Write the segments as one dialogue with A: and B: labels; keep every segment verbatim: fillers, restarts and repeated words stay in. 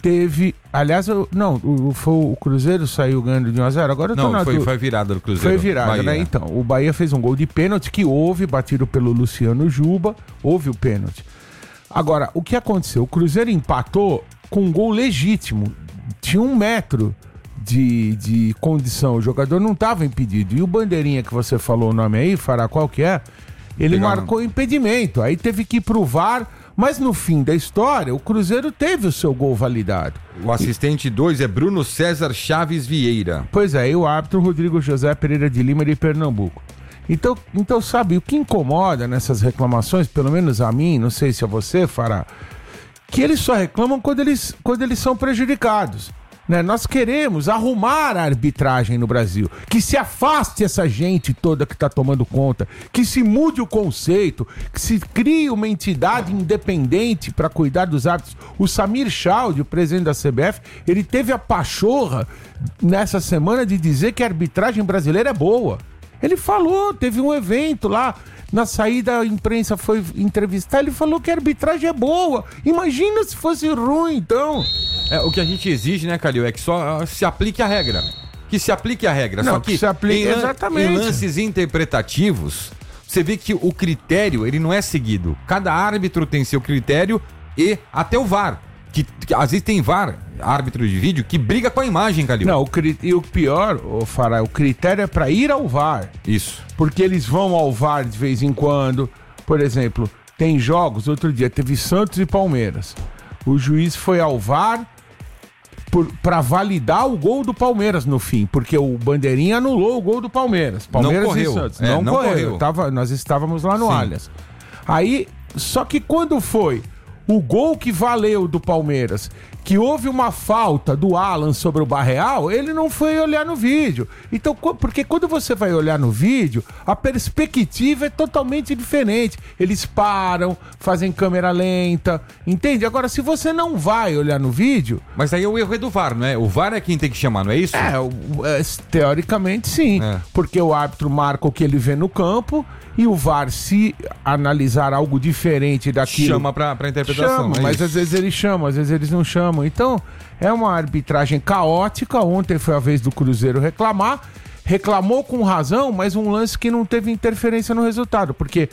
A: teve... Aliás, eu, não, o, foi, o Cruzeiro saiu ganhando de um a zero. Agora eu tô
B: não,
A: na
B: foi,
A: dúvida.
B: foi virada do Cruzeiro.
A: Foi virada,
B: Bahia.
A: né? Então, o Bahia fez um gol de pênalti que houve, batido pelo Luciano Juba. Houve o pênalti. Agora, o que aconteceu? O Cruzeiro empatou com um gol legítimo. Tinha um metro de, de condição. O jogador não estava impedido. E o bandeirinha que você falou o nome aí, Fará, qual que é? Ele
B: Legal,
A: marcou né? impedimento. Aí teve que ir pro V A R. Mas no fim da história, o Cruzeiro teve o seu gol validado.
B: O assistente dois é Bruno César Chaves Vieira.
A: Pois é, e o árbitro Rodrigo José Pereira de Lima de Pernambuco. Então, então, sabe, o que incomoda nessas reclamações, pelo menos a mim, não sei se a você, Fará, que eles só reclamam quando eles, quando eles são prejudicados. Né? Nós queremos arrumar a arbitragem no Brasil, que se afaste essa gente toda que está tomando conta, que se mude o conceito, que se crie uma entidade independente para cuidar dos árbitros. O Samir Chaldi, o presidente da C B F, ele teve a pachorra nessa semana de dizer que a arbitragem brasileira é boa. Ele falou, teve um evento lá, na saída a imprensa foi entrevistar, ele falou que a arbitragem é boa. Imagina se fosse ruim, então.
B: É, o que a gente exige, né, Calil, é que só se aplique a regra. Que se aplique a regra.
A: Não,
B: só que,
A: que se aplique,
B: em,
A: exatamente.
B: em lances interpretativos, você vê que o critério, ele não é seguido. Cada árbitro tem seu critério e até o V A R. Que, que às vezes tem V A R, árbitro de vídeo, que briga com a imagem, Calil.
A: Não, o cri... e o pior, ô Fará, o critério é pra ir ao V A R.
B: Isso.
A: Porque eles vão ao V A R de vez em quando. Por exemplo, tem jogos, outro dia teve Santos e Palmeiras. O juiz foi ao V A R por... pra validar o gol do Palmeiras no fim, porque o Bandeirinha anulou o gol do Palmeiras. Palmeiras
B: não correu.
A: e Santos.
B: É,
A: não,
B: não
A: correu.
B: correu.
A: Tava... Nós estávamos lá no
B: Sim.
A: Allianz. Aí, só que quando foi o gol que valeu do Palmeiras, que houve uma falta do Alan sobre o Barreal, ele não foi olhar no vídeo. Então, porque quando você vai olhar no vídeo, a perspectiva é totalmente diferente. Eles param, fazem câmera lenta, entende? Agora, se você não vai olhar no vídeo...
B: Mas aí o erro é do V A R, não é? O V A R é quem tem que chamar, não é isso?
A: É, é teoricamente sim.
B: É.
A: Porque o árbitro marca o que ele vê no campo e o V A R, se analisar algo diferente daquilo...
B: Chama pra, pra interpretação.
A: Chama,
B: é
A: mas
B: isso.
A: às vezes eles chamam, às vezes eles não chamam. Então, é uma arbitragem caótica. Ontem foi a vez do Cruzeiro reclamar. Reclamou com razão, mas um lance que não teve interferência no resultado. Porque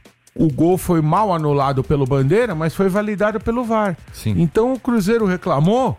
A: o gol foi mal anulado pelo Bandeira, mas foi validado pelo V A R.
B: Sim.
A: Então o Cruzeiro reclamou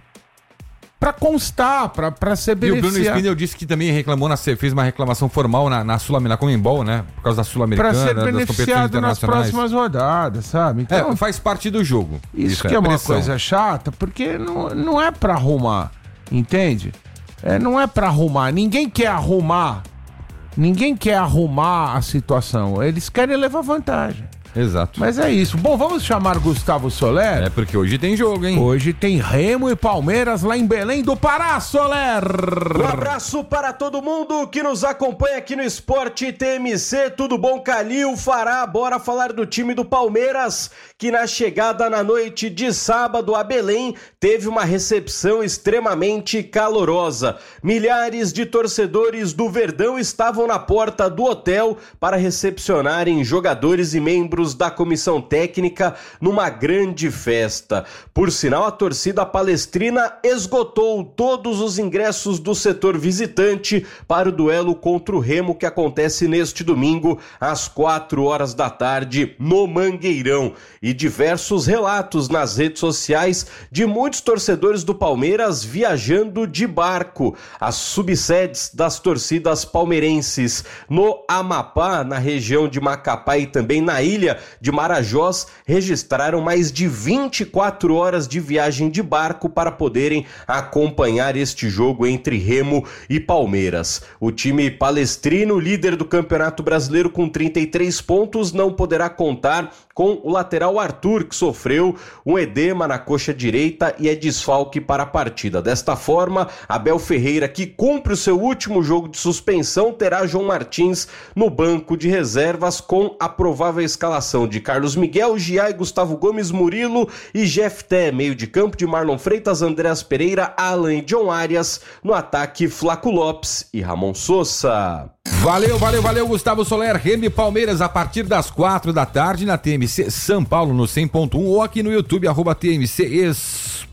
A: pra constar, pra, pra ser
B: E o Bruno
A: beneficiar.
B: Spindel disse que também reclamou, na, fez uma reclamação formal na, na Sul-Americana, na Comembol, né? Por causa da
A: Pra
B: Sul-Americana,
A: ser
B: das competições
A: beneficiado nas
B: internacionais.
A: próximas rodadas, sabe? Então,
B: É, faz parte do jogo.
A: Isso, que é, uma
B: pressão.
A: coisa chata, porque não, não é pra arrumar, entende? É, não é pra arrumar. Ninguém quer arrumar. Ninguém quer arrumar a situação. Eles querem levar vantagem.
B: Exato.
A: Mas é isso. Bom, vamos chamar Gustavo Soler.
B: É porque hoje tem jogo, hein?
A: Hoje tem Remo e Palmeiras lá em Belém do Pará, Soler.
C: Um abraço para todo mundo que nos acompanha aqui no Esporte T M C. Tudo bom, Calil, Fará? Bora falar do time do Palmeiras, que na chegada na noite de sábado a Belém teve uma recepção extremamente calorosa. Milhares de torcedores do Verdão estavam na porta do hotel para recepcionarem jogadores e membros da comissão técnica numa grande festa. Por sinal, a torcida palestrina esgotou todos os ingressos do setor visitante para o duelo contra o Remo, que acontece neste domingo às quatro horas da tarde no Mangueirão. E diversos relatos nas redes sociais de muitos torcedores do Palmeiras viajando de barco. As subsedes das torcidas palmeirenses no Amapá, na região de Macapá e também na ilha de Marajós, registraram mais de vinte e quatro horas de viagem de barco para poderem acompanhar este jogo entre Remo e Palmeiras. O time palestrino, líder do Campeonato Brasileiro com trinta e três pontos, não poderá contar com o lateral Arthur, que sofreu um edema na coxa direita e é desfalque para a partida. Desta forma, Abel Ferreira, que cumpre o seu último jogo de suspensão, terá João Martins no banco de reservas com a provável escalação de Carlos Miguel, Giai, Gustavo Gomes, Murilo e Jefté, meio de campo de Marlon Freitas, Andreas Pereira, Alan e John Arias, no ataque Flaco Lopes e Ramon Sousa.
B: Valeu, valeu, valeu, Gustavo Soler, Remo e Palmeiras a partir das quatro da tarde na T M C São Paulo no cem ponto um ou aqui no YouTube, arroba T M C Esportes.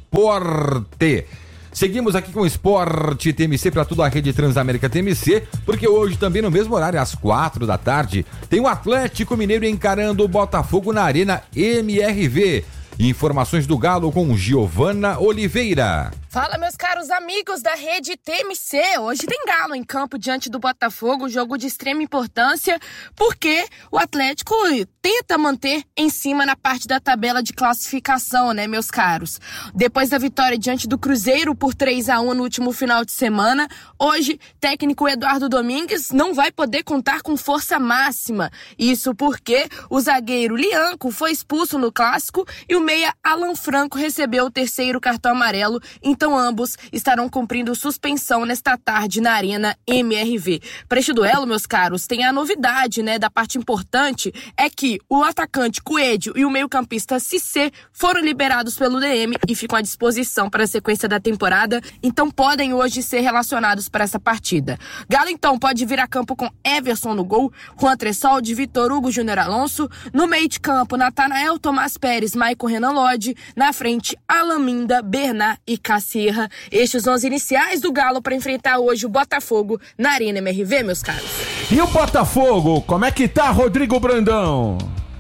B: esporte. Seguimos aqui com o Esporte T M C para toda a rede Transamérica T M C, porque hoje também no mesmo horário, às quatro da tarde, tem o Atlético Mineiro encarando o Botafogo na Arena M R V. Informações do Galo com Giovana Oliveira.
D: Fala, meus caros amigos da rede T M C. Hoje tem Galo em campo diante do Botafogo, jogo de extrema importância, porque o Atlético tenta manter em cima na parte da tabela de classificação, né, meus caros? Depois da vitória diante do Cruzeiro por três a um no último final de semana, hoje, técnico Eduardo Domingues não vai poder contar com força máxima. Isso porque o zagueiro Lianco foi expulso no clássico e o meia Alan Franco recebeu o terceiro cartão amarelo. Então ambos estarão cumprindo suspensão nesta tarde na Arena M R V. Para este duelo, meus caros, tem a novidade, né, da parte importante, é que o atacante Coelho e o meio-campista Cissé foram liberados pelo D M e ficam à disposição para a sequência da temporada, então podem hoje ser relacionados para essa partida. Galo, então, pode vir a campo com Everson no gol, Juan Tressoldi, Vitor Hugo, Júnior Alonso, no meio de campo, Natanael, Tomás Pérez, Maicon Renan Lodge, na frente, Alaminda, Bernat e Cacierra. Estes são os iniciais do Galo para enfrentar hoje o Botafogo na Arena M R V, meus caros.
A: E o Botafogo, como é que tá, Rodrigo Brandão?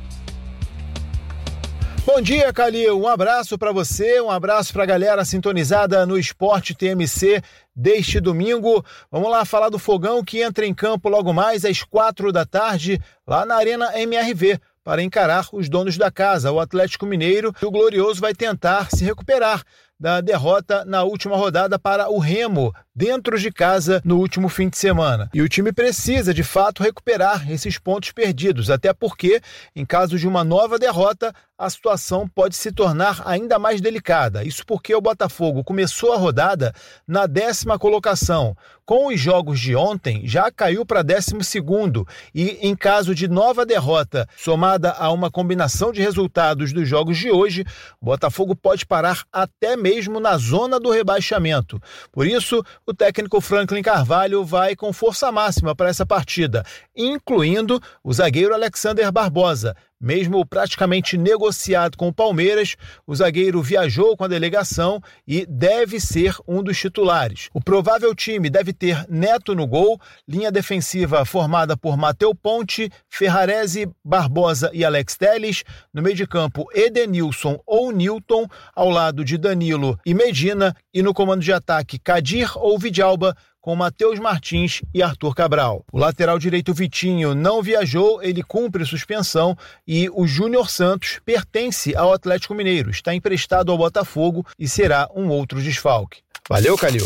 E: Bom dia, Calil. Um abraço para você, um abraço para a galera sintonizada no Esporte T M C deste domingo. Vamos lá falar do Fogão que entra em campo logo mais às quatro da tarde, lá na Arena M R V, para encarar os donos da casa, o Atlético Mineiro. E o Glorioso vai tentar se recuperar da derrota na última rodada para o Remo, dentro de casa, no último fim de semana. E o time precisa, de fato, recuperar esses pontos perdidos, até porque, em caso de uma nova derrota, a situação pode se tornar ainda mais delicada. Isso porque o Botafogo começou a rodada na décima colocação. Com os jogos de ontem, já caiu para décimo segundo. E, em caso de nova derrota, somada a uma combinação de resultados dos jogos de hoje, o Botafogo pode parar até mesmo na zona do rebaixamento. Por isso, o técnico Franklin Carvalho vai com força máxima para essa partida, incluindo o zagueiro Alexander Barbosa. Mesmo praticamente negociado com o Palmeiras, o zagueiro viajou com a delegação e deve ser um dos titulares. O provável time deve ter Neto no gol, linha defensiva formada por Matheus Ponte, Ferrarese, Barbosa e Alex Telles, no meio de campo Edenilson ou Nilton, ao lado de Danilo e Medina, e no comando de ataque Kadir ou Vidalba, com Matheus Martins e Arthur Cabral. O lateral direito Vitinho não viajou, ele cumpre suspensão, e o Júnior Santos pertence ao Atlético Mineiro, está emprestado ao Botafogo e será um outro desfalque. Valeu, Calil.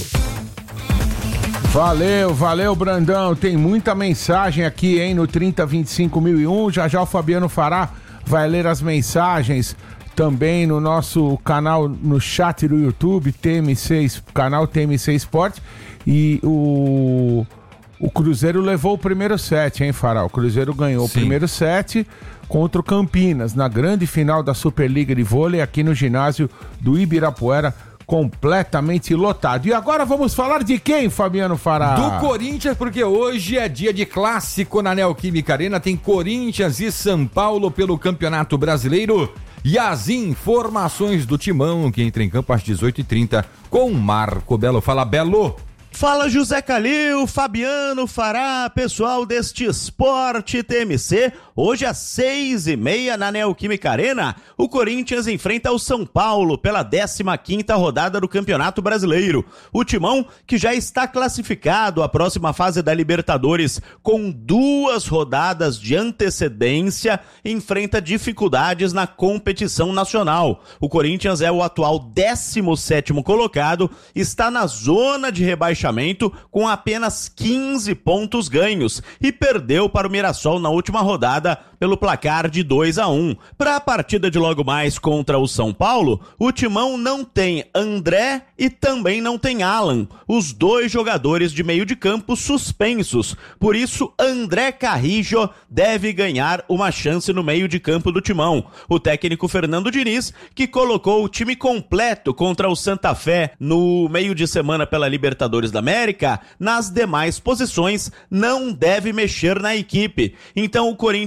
A: Valeu, valeu, Brandão. Tem muita mensagem aqui, hein, no trinta, vinte e cinco mil e um. Já já o Fabiano Fará vai ler as mensagens também no nosso canal, no chat do YouTube, T M C, canal T M C Esporte. E o, o Cruzeiro levou o primeiro set, hein, Fará? O Cruzeiro ganhou Sim. o primeiro set contra o Campinas, na grande final da Superliga de Vôlei, aqui no ginásio do Ibirapuera, completamente lotado. E agora vamos falar de quem, Fabiano Fará?
B: Do Corinthians, porque hoje é dia de clássico na Neoquímica Arena, tem Corinthians e São Paulo pelo Campeonato Brasileiro. E as informações do Timão, que entra em campo às dezoito e trinta com Marco Belo. Fala, Belo!
F: Fala, José Calil, Fabiano Fará, pessoal deste Esporte T M C. Hoje às seis e meia na Neoquímica Arena, o Corinthians enfrenta o São Paulo pela décima quinta rodada do Campeonato Brasileiro. O Timão, que já está classificado à próxima fase da Libertadores com duas rodadas de antecedência, enfrenta dificuldades na competição nacional. O Corinthians é o atual décimo sétimo colocado, está na zona de rebaixamento com apenas quinze pontos ganhos e perdeu para o Mirassol na última rodada pelo placar de dois a um. Para a partida de logo mais contra o São Paulo, o Timão não tem André e também não tem Alan, os dois jogadores de meio de campo suspensos. Por isso, André Carrijo deve ganhar uma chance no meio de campo do Timão. O técnico Fernando Diniz, que colocou o time completo contra o Santa Fé no meio de semana pela Libertadores da América, nas demais posições não deve mexer na equipe. Então o Corinthians enfrenta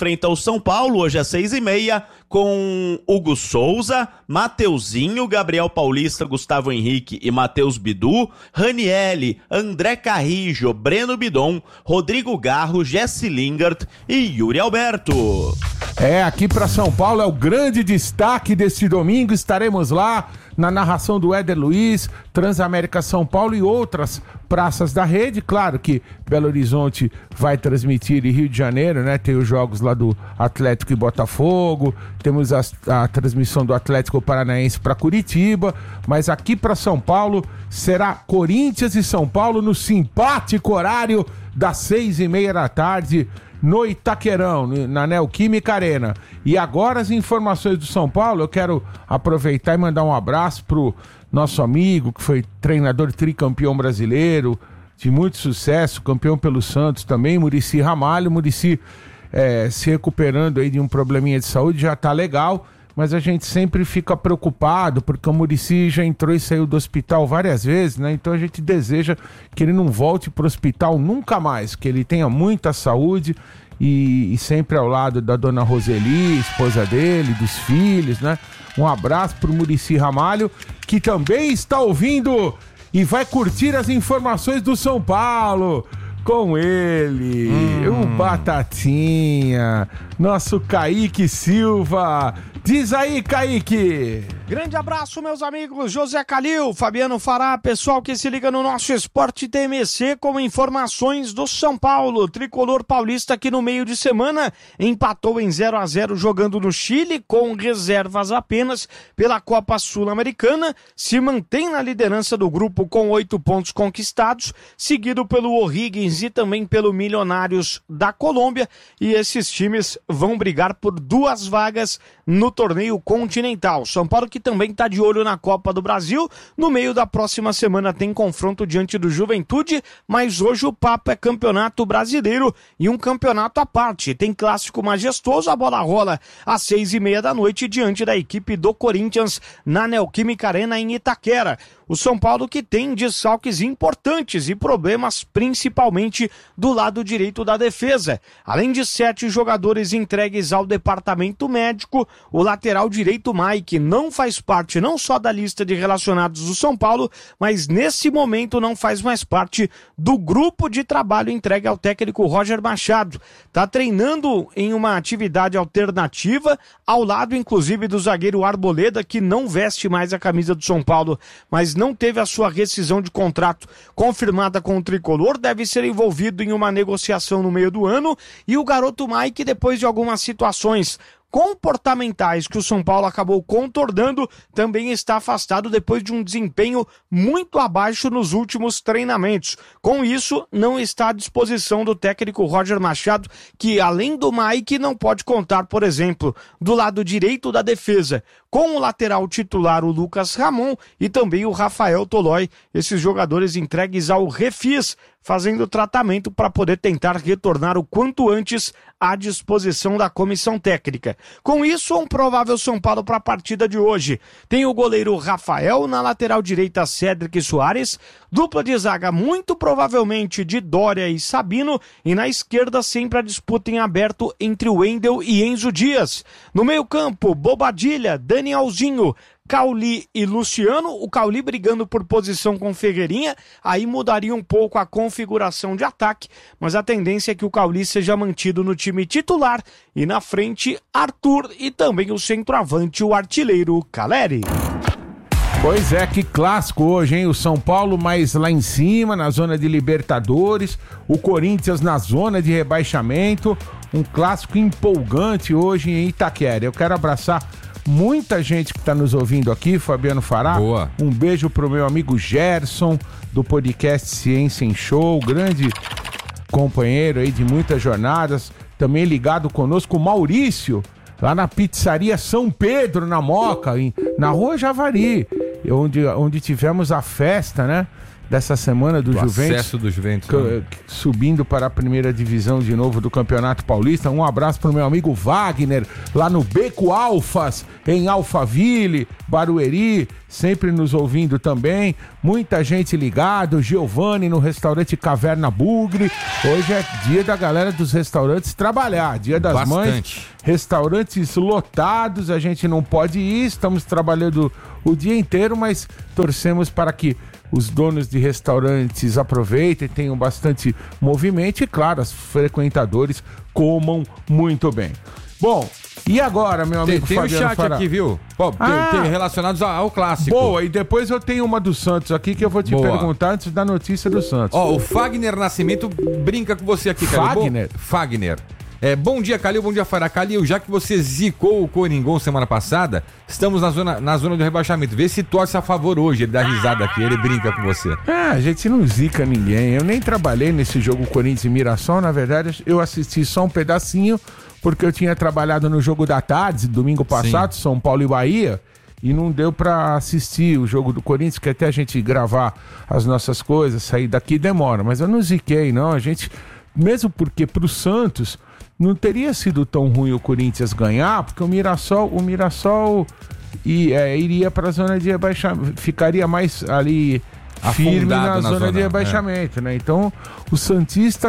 F: enfrenta o São Paulo hoje às seis e meia com Hugo Souza, Mateuzinho, Gabriel Paulista, Gustavo Henrique e Matheus Bidu, Ranielli, André Carrijo, Breno Bidon, Rodrigo Garro, Jesse Lingard e Yuri Alberto.
A: É, aqui para São Paulo é o grande destaque deste domingo, estaremos lá na narração do Éder Luiz, Transamérica São Paulo e outras praças da rede. Claro que Belo Horizonte vai transmitir e Rio de Janeiro, né? Tem os jogos lá do Atlético e Botafogo, temos a, a transmissão do Atlético Paranaense para Curitiba, mas aqui para São Paulo será Corinthians e São Paulo no simpático horário das seis e meia da tarde, no Itaquerão, na Neoquímica Arena. E agora as informações do São Paulo, eu quero aproveitar e mandar um abraço pro nosso amigo, que foi treinador tricampeão brasileiro, de muito sucesso, campeão pelo Santos também, Muricy Ramalho. Muricy é, se recuperando aí de um probleminha de saúde, já tá legal, mas a gente sempre fica preocupado, porque o Muricy já entrou e saiu do hospital várias vezes, né? Então a gente deseja que ele não volte pro hospital nunca mais, que ele tenha muita saúde e, e sempre ao lado da dona Roseli, esposa dele, dos filhos, né? Um abraço pro Muricy Ramalho, que também está ouvindo e vai curtir as informações do São Paulo. Com ele, hum. o Batatinha, nosso Kaique Silva. Diz aí, Kaique.
G: Grande abraço, meus amigos. José Calil, Fabiano Fará, pessoal que se liga no nosso Esporte T M C com informações do São Paulo. Tricolor paulista que no meio de semana empatou em zero a zero jogando no Chile com reservas apenas pela Copa Sul-Americana. Se mantém na liderança do grupo com oito pontos conquistados, seguido pelo O'Higgins e também pelo Milionários da Colômbia. E esses times vão brigar por duas vagas no torneio continental. São Paulo que também está de olho na Copa do Brasil. No meio da próxima semana tem confronto diante do Juventude, mas hoje o papo é campeonato brasileiro e um campeonato à parte. Tem clássico majestoso, a bola rola às seis e meia da noite diante da equipe do Corinthians na Neoquímica Arena em Itaquera. O São Paulo que tem desfalques importantes e problemas principalmente do lado direito da defesa. Além de sete jogadores entregues ao departamento médico, o lateral direito Mike não faz parte não só da lista de relacionados do São Paulo, mas nesse momento não faz mais parte do grupo de trabalho entregue ao técnico Roger Machado. Está treinando em uma atividade alternativa, ao lado inclusive do zagueiro Arboleda, que não veste mais a camisa do São Paulo, mas não teve a sua rescisão de contrato confirmada com o Tricolor, deve ser envolvido em uma negociação no meio do ano, e o garoto Mike, depois de algumas situações comportamentais que o São Paulo acabou contornando, também está afastado depois de um desempenho muito abaixo nos últimos treinamentos. Com isso, não está à disposição do técnico Roger Machado, que além do Mike não pode contar, por exemplo, do lado direito da defesa, com o lateral titular o Lucas Ramon e também o Rafael Tolói, esses jogadores entregues ao Refis, fazendo tratamento para poder tentar retornar o quanto antes à disposição da comissão técnica. Com isso, um provável São Paulo para a partida de hoje. Tem o goleiro Rafael, na lateral direita Cédric Soares, dupla de zaga muito provavelmente de Dória e Sabino, e na esquerda sempre a disputa em aberto entre Wendel e Enzo Dias. No meio campo, Bobadilha, Danielzinho, Cauli e Luciano, o Cauli brigando por posição com Ferreirinha, aí mudaria um pouco a configuração de ataque, mas a tendência é que o Cauli seja mantido no time titular, e na frente Arthur e também o centroavante, o artilheiro Caleri.
A: Pois é, que clássico hoje, hein? O São Paulo mais lá em cima, na zona de Libertadores, o Corinthians na zona de rebaixamento, um clássico empolgante hoje em Itaquera. Eu quero abraçar muita gente que está nos ouvindo aqui, Fabiano Fará.
B: Boa.
A: Um beijo pro meu amigo Gerson, do podcast Ciência em Show, grande companheiro aí de muitas jornadas. Também ligado conosco o Maurício, lá na pizzaria São Pedro, na Moca, em, na Rua Javari, onde, onde tivemos a festa, né? dessa semana do,
B: do
A: Juventus.
B: Acesso do Juventus.
A: Que,
B: né?
A: subindo para a primeira divisão de novo do Campeonato Paulista. Um abraço para o meu amigo Wagner, lá no Beco Alfas, em Alphaville, Barueri, sempre nos ouvindo também. Muita gente ligada, o Giovanni no restaurante Caverna Bugre. Hoje é dia da galera dos restaurantes trabalhar, dia das
B: Bastante.
A: mães. Restaurantes lotados, a gente não pode ir, estamos trabalhando o dia inteiro, mas torcemos para que os donos de restaurantes aproveitem, tenham bastante movimento e, claro, os frequentadores comam muito bem. Bom, e agora, meu amigo
B: Tem, tem
A: Fabiano
B: o chat
A: Fará?
B: aqui, viu? Pô, tem-
A: Ah!
B: tem relacionados ao, ao clássico.
A: Boa, e depois eu tenho uma do Santos aqui que eu vou te
B: Boa.
A: perguntar antes da notícia do Santos.
B: Ó, o Fagner Nascimento brinca com você aqui, Calil.
A: Fagner?
B: Bom, Fagner. É, bom dia, Calil, bom dia, Fará. Calil, já que você zicou o Coringão semana passada, estamos na zona, na zona do rebaixamento. Vê se torce a favor hoje. Ele dá risada aqui, ele brinca com você.
A: Ah, a gente não zica ninguém. Eu nem trabalhei nesse jogo Corinthians e Mirassol. Na verdade, eu assisti só um pedacinho, porque eu tinha trabalhado no jogo da tarde, domingo passado,
B: Sim.
A: São Paulo e Bahia, e não deu pra assistir o jogo do Corinthians, que até a gente gravar as nossas coisas, sair daqui demora. Mas eu não ziquei, não. A gente, mesmo porque pro Santos não teria sido tão ruim o Corinthians ganhar, porque o Mirassol, o Mirassol e, é, iria pra zona de rebaixamento, ficaria mais ali firme
B: Afundado
A: na,
B: na
A: zona,
B: zona,
A: de rebaixamento, né? Então, o Santista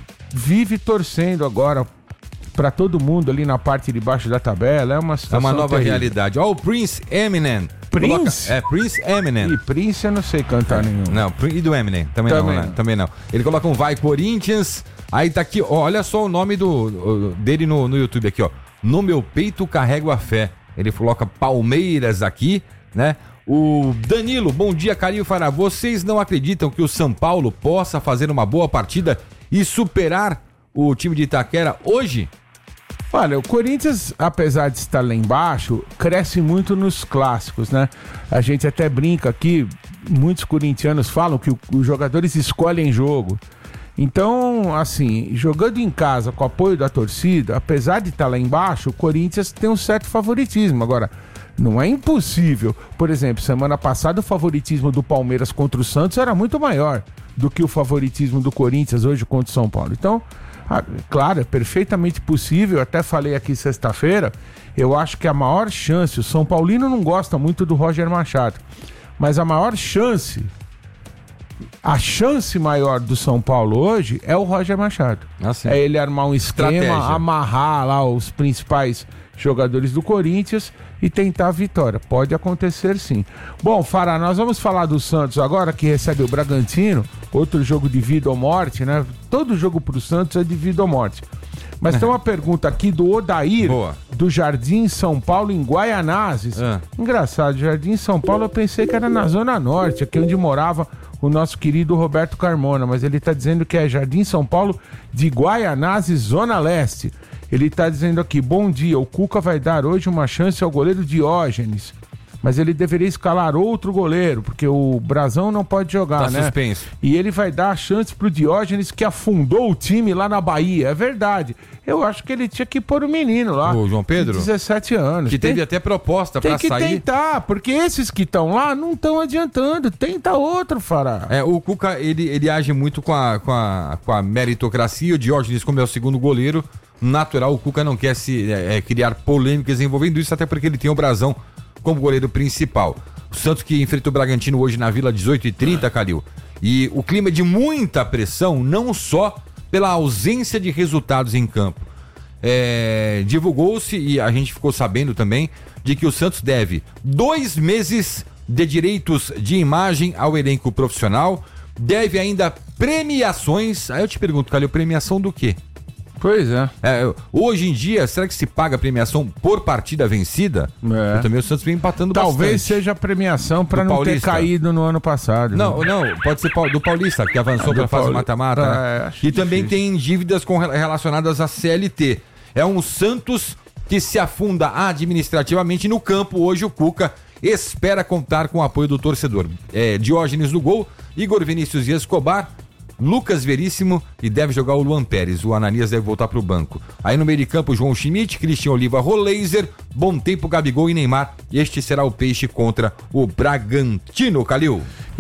A: vive torcendo agora pra todo mundo ali na parte de baixo da tabela. É uma
B: É
A: situação
B: uma nova
A: terrível.
B: realidade. Ó, o Prince Eminem.
A: Prince?
B: Coloca- é, Prince Eminem.
A: E Prince eu não sei cantar nenhum.
B: Não, Prin- e do Eminem? Também,
A: Também
B: não, né?
A: não.
B: Também não. Ele coloca um Vai Corinthians. Aí tá aqui, ó, olha só o nome do, o- dele no, no YouTube aqui, ó. No meu peito carrego a fé. Ele coloca Palmeiras aqui, né? O Danilo, bom dia, Calil Fará. Vocês não acreditam que o São Paulo possa fazer uma boa partida e superar o time de Itaquera hoje?
A: Olha, o Corinthians, apesar de estar lá embaixo, cresce muito nos clássicos, né? A gente até brinca aqui, muitos corintianos falam que o- os jogadores escolhem jogo. Então, assim, jogando em casa com o apoio da torcida, apesar de estar lá embaixo, o Corinthians tem um certo favoritismo. Agora, não é impossível. Por exemplo, semana passada o favoritismo do Palmeiras contra o Santos era muito maior do que o favoritismo do Corinthians hoje contra o São Paulo. Então, ah, claro, é perfeitamente possível. Eu até falei aqui sexta-feira, eu acho que a maior chance, o São Paulino não gosta muito do Roger Machado, mas a maior chance, a chance maior do São Paulo hoje é o Roger Machado.
B: Ah, sim.
A: É ele armar um esquema,
B: Estratégia.
A: amarrar lá os principais jogadores do Corinthians e tentar a vitória. Pode acontecer sim. Bom, Fará, nós vamos falar do Santos agora, que recebe o Bragantino, outro jogo de vida ou morte, né? Todo jogo pro Santos é de vida ou morte. Mas tem uma pergunta aqui do Odair,
B: Boa.
A: do Jardim São Paulo, em Guaianazes.
B: Ah.
A: Engraçado, Jardim São Paulo eu pensei que era na Zona Norte, aqui onde morava o nosso querido Roberto Carmona, mas ele está dizendo que é Jardim São Paulo de Guaianazes, Zona Leste. Ele está dizendo aqui, bom dia, o Cuca vai dar hoje uma chance ao goleiro Diógenes, mas ele deveria escalar outro goleiro, porque o Brazão não pode jogar,
B: Tá
A: né?
B: suspenso.
A: E ele vai dar a chance pro Diógenes, que afundou o time lá na Bahia. É verdade. Eu acho que ele tinha que pôr o menino lá.
B: O João Pedro?
A: De dezessete anos.
B: Que
A: Tem-
B: teve até proposta
A: Tem
B: pra
A: que
B: sair.
A: tentar, porque esses que estão lá não estão adiantando. Tenta outro, Fará.
B: É, o Cuca, ele, ele age muito com a, com, a, com a meritocracia. O Diógenes, como é o segundo goleiro, natural, o Cuca não quer se é, é, criar polêmicas envolvendo isso, até porque ele tem o Brazão como goleiro principal. O Santos que enfrenta o Bragantino hoje na Vila dezoito e trinta, Calil. E o clima é de muita pressão, não só pela ausência de resultados em campo. É, divulgou-se, e a gente ficou sabendo também, de que o Santos deve dois meses de direitos de imagem ao elenco profissional, deve ainda premiações. Aí eu te pergunto, Calil, premiação do quê?
A: Pois é.
B: É, hoje em dia, será que se paga premiação por partida vencida?
A: É.
B: Eu também o Santos vem empatando
A: Talvez
B: bastante.
A: seja a premiação pra
B: Do
A: não
B: Paulista.
A: ter caído no ano passado.
B: Não,
A: né?
B: não, pode ser do Paulista, que avançou
A: Ah,
B: para
A: do
B: a fase
A: Pauli-
B: mata-mata.
A: Ah,
B: né?
A: é, acho
B: E também
A: difícil.
B: tem dívidas com, relacionadas à C L T. É um Santos que se afunda administrativamente no campo. Hoje o Cuca espera contar com o apoio do torcedor. É, Diógenes no gol, Igor Vinícius e Escobar, Lucas Veríssimo, e deve jogar o Luan Pérez. O Ananias deve voltar para o banco. Aí no meio de campo, João Schmidt, Cristian Oliva, Roleiser, Bom Tempo, Gabigol e Neymar. Este será o peixe contra o Bragantino, Calil.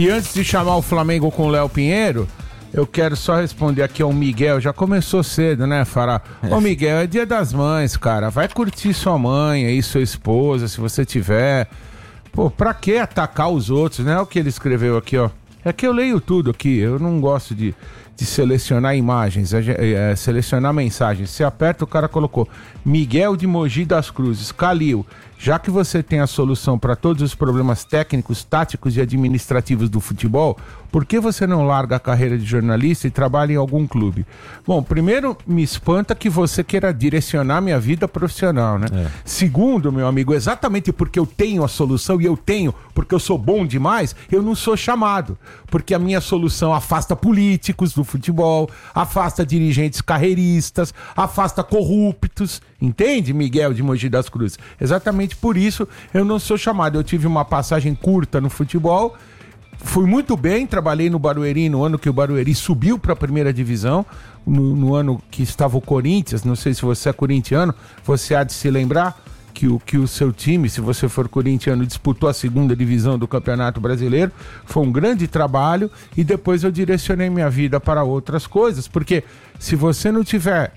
A: E antes de chamar o Flamengo com o Léo Pinheiro, eu quero só responder aqui ao Miguel. Já começou cedo, né, Fará? É. Ô, Miguel, é dia das mães, cara. Vai curtir sua mãe aí, sua esposa, se você tiver. Pô, pra que atacar os outros, né? É o que ele escreveu aqui, ó. É que eu leio tudo aqui. Eu não gosto de, de selecionar imagens, é, é, selecionar mensagens. Você aperta, o cara colocou Miguel de Mogi das Cruzes. Calil, já que você tem a solução para todos os problemas técnicos, táticos e administrativos do futebol, por que você não larga a carreira de jornalista e trabalha em algum clube? Bom, primeiro, me espanta que você queira direcionar minha vida profissional, né? É. Segundo, meu amigo, exatamente porque eu tenho a solução e eu tenho, porque eu sou bom demais, eu não sou chamado. Porque a minha solução afasta políticos do futebol, afasta dirigentes carreiristas, afasta corruptos. Entende, Miguel de Mogi das Cruzes? Exatamente por isso eu não sou chamado. Eu tive uma passagem curta no futebol, fui muito bem, trabalhei no Barueri no ano que o Barueri subiu para a primeira divisão, no, no ano que estava o Corinthians. Não sei se você é corintiano, você há de se lembrar que o, que o seu time, se você for corintiano, disputou a segunda divisão do Campeonato Brasileiro. Foi um grande trabalho e depois eu direcionei minha vida para outras coisas, porque se você não tiver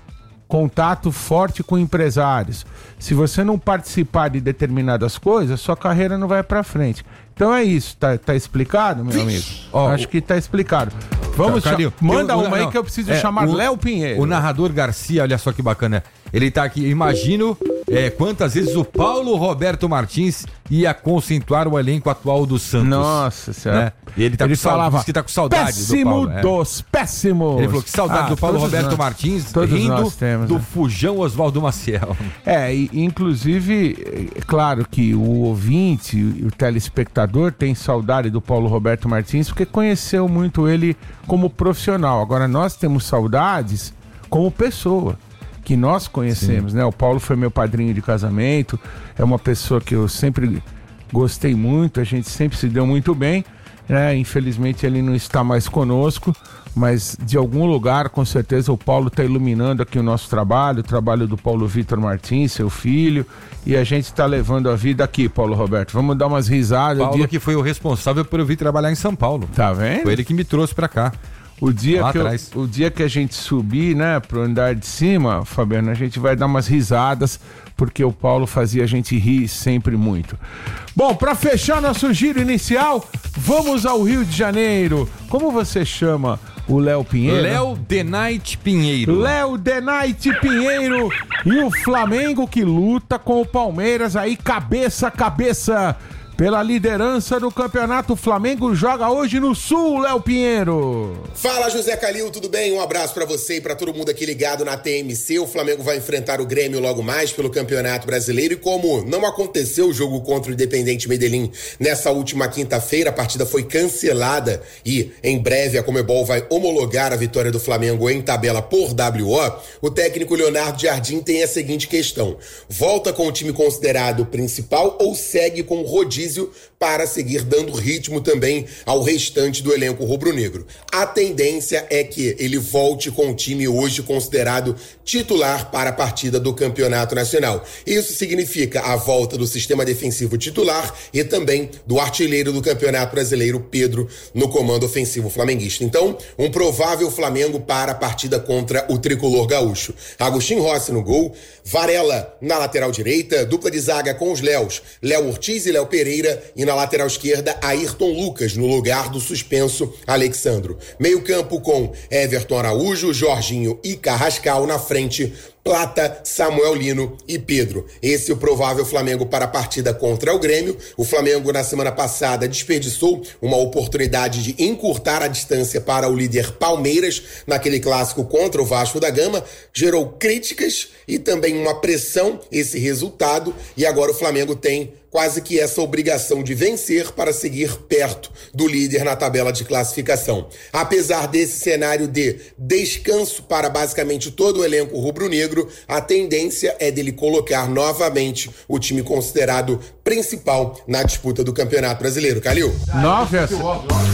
A: contato forte com empresários, se você não participar de determinadas coisas, sua carreira não vai pra frente. Então é isso, tá, tá explicado, meu amigo? Ó, Acho o... que tá explicado. Vamos,
B: Calil,
A: manda
B: eu,
A: uma
B: não,
A: aí que eu preciso
B: é,
A: chamar
B: o,
A: Léo Pinheiro.
B: O narrador Garcia, olha só que bacana, ele tá aqui, imagino é, quantas vezes o Paulo Roberto Martins ia concentrar o elenco atual do Santos.
A: Nossa senhora.
B: Né? E ele, tá
A: ele
B: com falava,
A: falava
B: que tá com saudade
A: péssimo
B: do Paulo.
A: dos é. péssimos.
B: Ele falou que saudade ah, do Paulo Roberto nós, Martins rindo temos, do né? Fujão Oswaldo Maciel.
A: É, e, inclusive, é claro que o ouvinte e o telespectador tem saudade do Paulo Roberto Martins porque conheceu muito ele como profissional. Agora nós temos saudades como pessoa, que nós conhecemos, Sim. né? O Paulo foi meu padrinho de casamento, é uma pessoa que eu sempre gostei muito, a gente sempre se deu muito bem, né? Infelizmente ele não está mais conosco, mas de algum lugar, com certeza, o Paulo está iluminando aqui o nosso trabalho, o trabalho do Paulo Vitor Martins, seu filho, e a gente está levando a vida aqui, Paulo Roberto. Vamos dar umas risadas.
B: Paulo
A: dia...
B: que foi o responsável por eu vir trabalhar em São Paulo.
A: Tá vendo?
B: Foi ele que me trouxe para cá.
A: O dia, que eu, o dia que a gente subir, né, pro andar de cima, Fabiano, a gente vai dar umas risadas, porque o Paulo fazia a gente rir sempre muito. Bom, para fechar nosso giro inicial, vamos ao Rio de Janeiro. Como você chama o Léo Pinheiro?
B: Léo The Night Pinheiro.
A: Léo The Night Pinheiro. E o Flamengo que luta com o Palmeiras aí cabeça a cabeça pela liderança do campeonato. O Flamengo joga hoje no Sul, Léo Pinheiro.
H: Fala, José Calil, tudo bem? Um abraço pra você e pra todo mundo aqui ligado na T M C. O Flamengo vai enfrentar o Grêmio logo mais pelo Campeonato Brasileiro e como não aconteceu o jogo contra o Independente Medellín nessa última quinta-feira, a partida foi cancelada e em breve a Conmebol vai homologar a vitória do Flamengo em tabela por W O, o técnico Leonardo Jardim tem a seguinte questão: volta com o time considerado principal ou segue com o rodízio para seguir dando ritmo também ao restante do elenco rubro-negro? A tendência é que ele volte com o time hoje considerado titular para a partida do Campeonato Nacional. Isso significa a volta do sistema defensivo titular e também do artilheiro do Campeonato Brasileiro, Pedro, no comando ofensivo flamenguista. Então, um provável Flamengo para a partida contra o tricolor gaúcho. Agostinho Rossi no gol, Varela na lateral direita, dupla de zaga com os Léos, Léo Ortiz e Léo Pereira, e na lateral esquerda, Ayrton Lucas, no lugar do suspenso Alexandro. Meio campo com Everton Araújo, Jorginho e Carrascal na frente, Plata, Samuel Lino e Pedro. Esse é o provável Flamengo para a partida contra o Grêmio. O Flamengo, na semana passada, desperdiçou uma oportunidade de encurtar a distância para o líder Palmeiras naquele clássico contra o Vasco da Gama. Gerou críticas e também uma pressão esse resultado. E agora o Flamengo tem quase que essa obrigação de vencer para seguir perto do líder na tabela de classificação. Apesar desse cenário de descanso para basicamente todo o elenco rubro-negro, a tendência é dele colocar novamente o time considerado principal na disputa do Campeonato Brasileiro. Calil?
A: Nove a...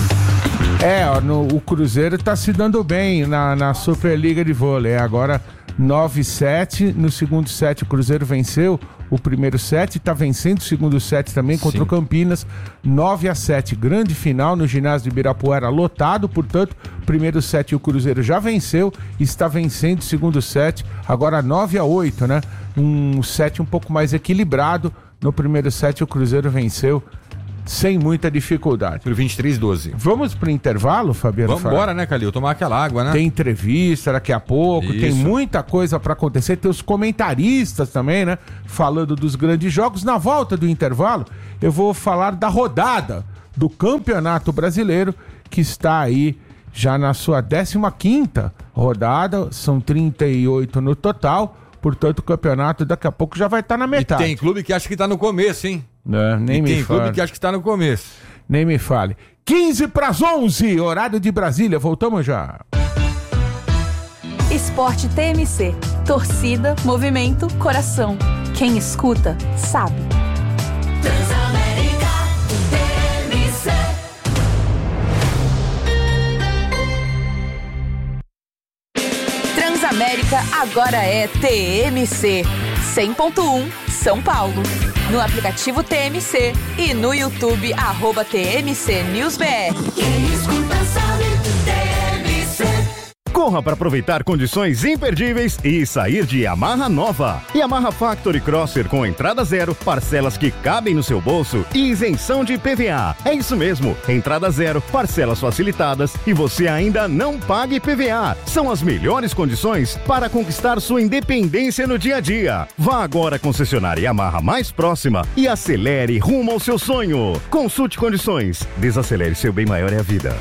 A: É, ó, no, o Cruzeiro tá se dando bem na, na Superliga de Vôlei. Agora nove a sete. No segundo set, o Cruzeiro venceu o primeiro set, está vencendo o segundo set também contra Sim. o Campinas, nove a sete. Grande final no ginásio de Ibirapuera, lotado, portanto, primeiro set o Cruzeiro já venceu, está vencendo o segundo set, agora nove a oito, né? Um set um pouco mais equilibrado. No primeiro set o Cruzeiro venceu sem muita dificuldade.
B: Por vinte e três a doze.
A: Vamos pro intervalo, Fabiano?
B: Vamos embora, né, Calil? Tomar aquela água, né?
A: Tem entrevista daqui a pouco, Isso. tem muita coisa para acontecer. Tem os comentaristas também, né? Falando dos grandes jogos. Na volta do intervalo, eu vou falar da rodada do Campeonato Brasileiro, que está aí já na sua décima quinta rodada. São trinta e oito no total. Portanto, o campeonato daqui a pouco já vai estar na metade.
B: E tem clube que acha que está no começo, hein?
A: É, nem
B: e
A: me
B: tem
A: fale.
B: clube que acha que está no começo.
A: Nem me fale. quinze para as onze, horário de Brasília. Voltamos já.
I: Esporte T M C. Torcida, movimento, coração. Quem escuta, sabe.
J: Transamérica T M C.
I: Transamérica agora é T M C. cem ponto um São Paulo. No aplicativo T M C e no YouTube, arroba T M C News B R.
J: Quem escuta sabe, T M C.
K: Corra para aproveitar condições imperdíveis e sair de Yamaha nova. Yamaha Factory Crosser com entrada zero, parcelas que cabem no seu bolso e isenção de I P V A. É isso mesmo, entrada zero, parcelas facilitadas e você ainda não paga I P V A. São as melhores condições para conquistar sua independência no dia a dia. Vá agora à concessionária Yamaha mais próxima e acelere rumo ao seu sonho. Consulte condições. Desacelere, seu bem maior é a vida.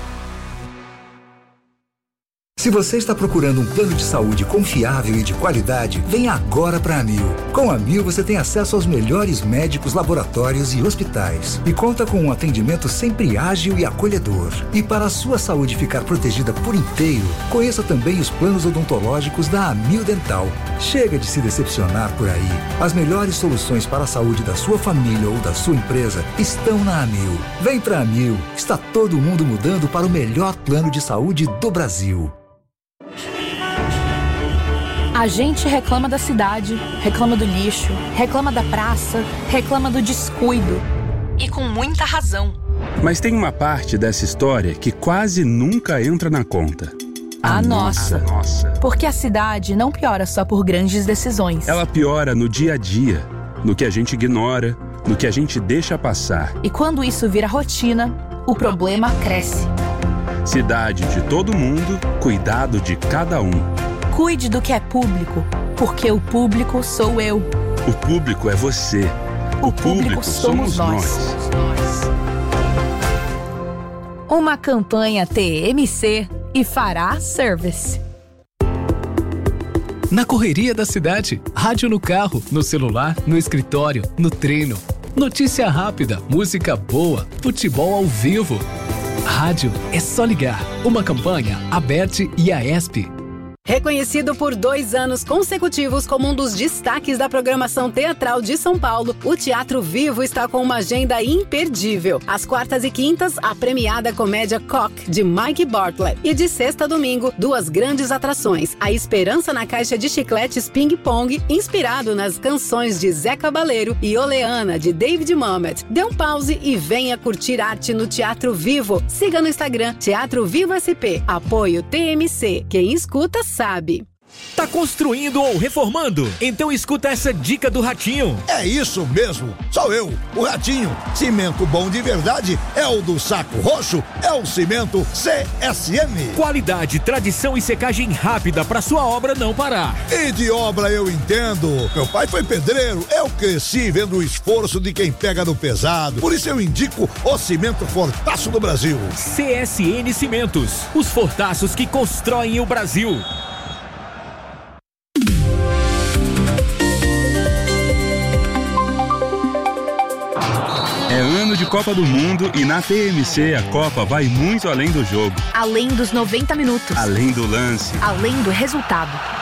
L: Se você está procurando um plano de saúde confiável e de qualidade, venha agora para a Amil. Com a Amil você tem acesso aos melhores médicos, laboratórios e hospitais. E conta com um atendimento sempre ágil e acolhedor. E para a sua saúde ficar protegida por inteiro, conheça também os planos odontológicos da Amil Dental. Chega de se decepcionar por aí. As melhores soluções para a saúde da sua família ou da sua empresa estão na Amil. Vem para a Amil. Está todo mundo mudando para o melhor plano de saúde do Brasil.
I: A gente reclama da cidade, reclama do lixo, reclama da praça, reclama do descuido. E com muita razão.
M: Mas tem uma parte dessa história que quase nunca entra na conta.
I: A, a nossa.
M: nossa.
I: Porque a cidade não piora só por grandes decisões.
M: Ela piora no dia a dia, no que a gente ignora, no que a gente deixa passar.
I: E quando isso vira rotina, o problema cresce.
M: Cidade de todo mundo, cuidado de cada um.
I: Cuide do que é público, porque o público sou eu.
M: O público é você.
I: O, o público, público somos, somos nós. nós. Uma campanha T M C e Fará Service.
N: Na correria da cidade, rádio no carro, no celular, no escritório, no treino. Notícia rápida, música boa, futebol ao vivo. Rádio é só ligar. Uma campanha Aberte e a ESP.
O: Reconhecido por dois anos consecutivos como um dos destaques da programação teatral de São Paulo, o Teatro Vivo está com uma agenda imperdível. Às quartas e quintas, a premiada comédia Cock, de Mike Bartlett. E de sexta a domingo, duas grandes atrações. A Esperança na Caixa de Chicletes Ping Pong, inspirado nas canções de Zé Cabaleiro, e Oleana, de David Mamet. Dê um pause e venha curtir arte no Teatro Vivo. Siga no Instagram, Teatro Vivo S P. Apoio T M C. Quem escuta, sabe.
P: Tá construindo ou reformando? Então escuta essa dica do Ratinho.
Q: É isso mesmo, sou eu, o Ratinho. Cimento bom de verdade é o do Saco Roxo, é o cimento C S M.
P: Qualidade, tradição e secagem rápida para sua obra não parar.
Q: E de obra eu entendo. Meu pai foi pedreiro, eu cresci vendo o esforço de quem pega no pesado. Por isso eu indico o cimento Fortaço do Brasil.
P: C S N Cimentos, os fortaços que constroem o Brasil.
M: É ano de Copa do Mundo e na T M C a Copa vai muito além do jogo.
I: Além dos noventa minutos.
M: Além do lance.
I: Além do resultado.